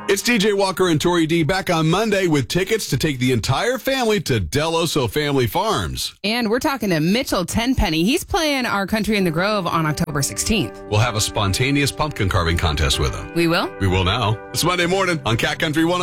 It's DJ Walker and Tori D back on Monday with tickets to take the entire family to Del Oso Family Farms. And we're talking to Mitchell Tenpenny. He's playing our Country in the Grove on October 16th. We'll have a spontaneous pumpkin carving contest with him. We will? We will now. It's Monday morning on Cat Country 1.